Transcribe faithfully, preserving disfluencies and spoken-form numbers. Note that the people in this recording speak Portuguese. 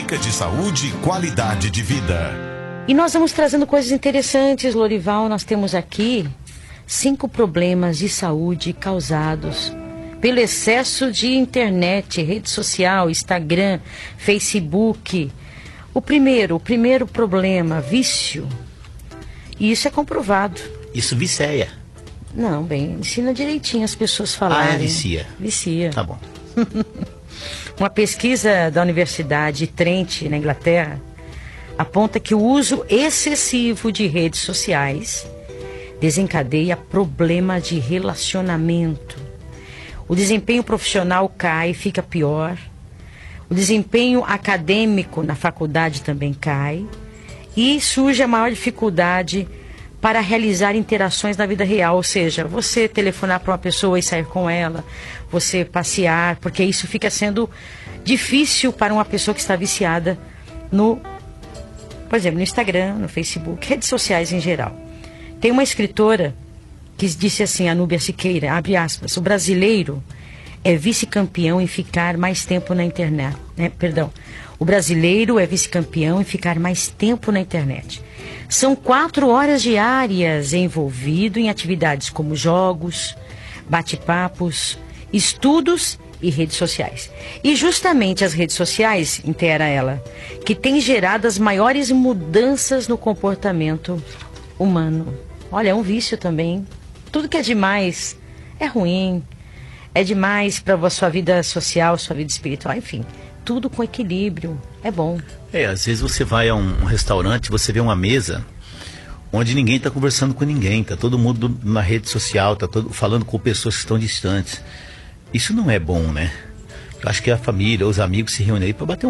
dica de saúde e qualidade de vida. E nós vamos trazendo coisas interessantes, Lorival. Nós temos aqui cinco problemas de saúde causados pelo excesso de internet, rede social, Instagram, Facebook. O primeiro, o primeiro problema, vício. E isso é comprovado. Isso vicia. Não, bem, ensina direitinho as pessoas falarem. Ah, é vicia. Vicia. Tá bom. Uma pesquisa da Universidade de Trent, na Inglaterra, aponta que o uso excessivo de redes sociais desencadeia problema de relacionamento. O desempenho profissional cai, fica pior. O desempenho acadêmico na faculdade também cai. E surge a maior dificuldade para realizar interações na vida real, ou seja, você telefonar para uma pessoa e sair com ela, você passear, porque isso fica sendo difícil para uma pessoa que está viciada no, por exemplo, no Instagram, no Facebook, redes sociais em geral. Tem uma escritora que disse assim, a Núbia Siqueira, abre aspas, o brasileiro é vice-campeão em ficar mais tempo na internet, né? Perdão, o brasileiro é vice-campeão em ficar mais tempo na internet. São quatro horas diárias envolvido em atividades como jogos, bate-papos, estudos e redes sociais. E justamente as redes sociais, inteira ela, que tem gerado as maiores mudanças no comportamento humano. Olha, é um vício também. Tudo que é demais é ruim. É demais para a sua vida social, sua vida espiritual, enfim. Tudo com equilíbrio. É bom. É, às vezes você vai a um, um restaurante, você vê uma mesa onde ninguém está conversando com ninguém. Está todo mundo na rede social, está todo falando com pessoas que estão distantes. Isso não é bom, né? Eu acho que a família, os amigos se reúnem aí para bater um